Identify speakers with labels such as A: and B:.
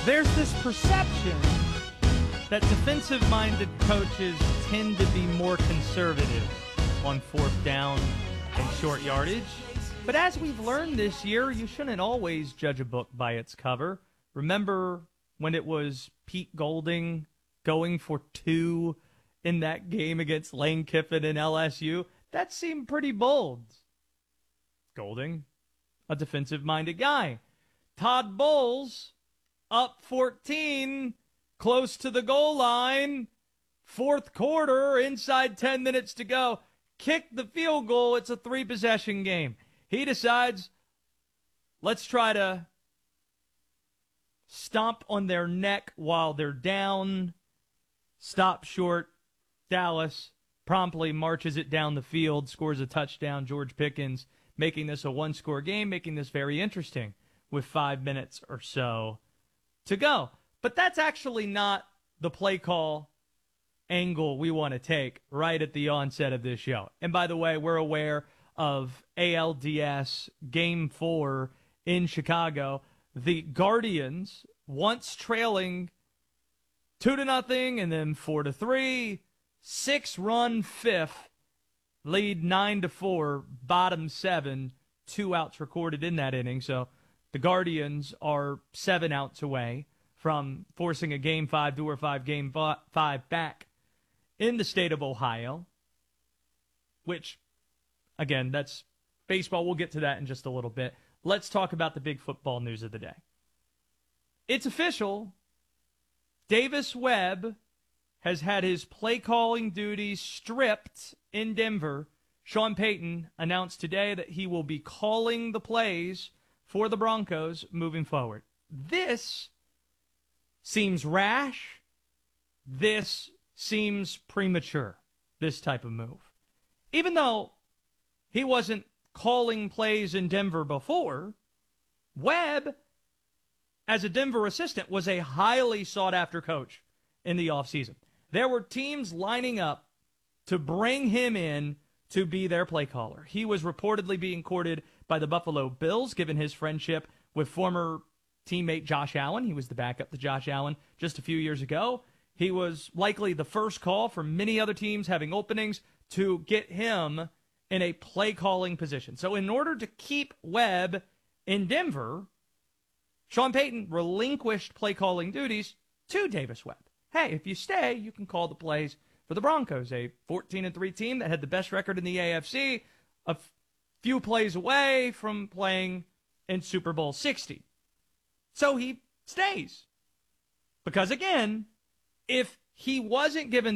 A: There's this perception that defensive-minded coaches tend to be more conservative on fourth down and short yardage. But as we've learned this year, you shouldn't always judge a book by its cover. Remember when it was Pete Golding going for 2 in that game against Lane Kiffin and LSU? That seemed pretty bold. Golding, a defensive-minded guy. Todd Bowles, up 14, close to the goal line, fourth quarter, inside 10 minutes to go. Kick the field goal. It's a 3-possession game. He decides, let's try to stomp on their neck while they're down. Stop short. Dallas promptly marches it down the field, scores a touchdown. George Pickens making this a one-score game, making this very interesting with 5 minutes or so to go. But that's actually not the play call angle we want to take right at the onset of this show. And by the way, we're aware of ALDS Game 4 in Chicago. The Guardians, once trailing 2-0 and then 4-3, 6-run fifth, lead 9-4, bottom 7, 2 outs recorded in that inning. So the Guardians are 7 outs away from forcing a Game 5 do-or-5 Game 5 back in the state of Ohio, which, again, that's baseball. We'll get to that in just a little bit. Let's talk about the big football news of the day. It's official. Davis Webb has had his play-calling duties stripped in Denver. Sean Payton announced today that he will be calling the plays for the Broncos moving forward. This seems rash. This seems premature, this type of move. Even though he wasn't calling plays in Denver before, Webb, as a Denver assistant, was a highly sought-after coach in the offseason. There were teams lining up to bring him in to be their play caller. He was reportedly being courted by the Buffalo Bills, given his friendship with former teammate Josh Allen. He was the backup to Josh Allen just a few years ago. He was likely the first call for many other teams having openings to get him in a play-calling position. So in order to keep Webb in Denver, Sean Payton relinquished play-calling duties to Davis Webb. Hey, if you stay, you can call the plays for the Broncos, a 14-3 team that had the best record in the AFC, a few plays away from playing in Super Bowl 60. So he stays. Because, again, if he wasn't given